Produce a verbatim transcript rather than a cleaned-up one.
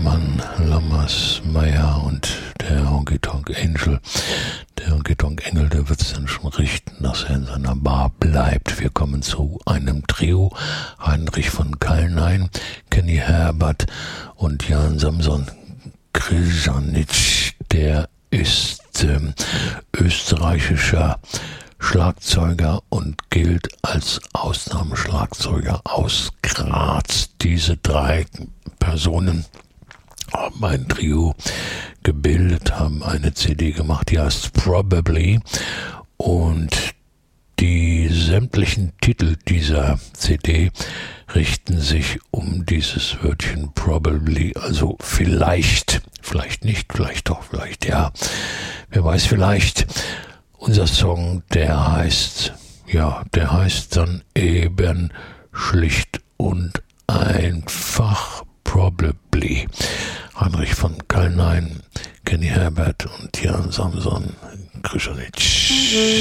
Mann Lammers Meyer und der Honky Tonk Angel. Der Honky Tonk Engel, der wird es dann schon richten, dass er in seiner Bar bleibt. Wir kommen zu einem Trio. Heinrich von Kallnein, Kenny Herbert und Jan Samson Krizanic. Der ist ähm, österreichischer Schlagzeuger und gilt als Ausnahmeschlagzeuger aus Graz. Diese drei Personen haben ein Trio gebildet, haben eine C D gemacht, die heißt Probably, und die sämtlichen Titel dieser C D richten sich um dieses Wörtchen Probably, also vielleicht, vielleicht nicht, vielleicht doch, vielleicht ja, wer weiß, vielleicht. Unser Song, der heißt, ja, der heißt dann eben schlicht und einfach Probably. Heinrich von Kallnein, Kenny Herbert und Jan Samson Krizanic.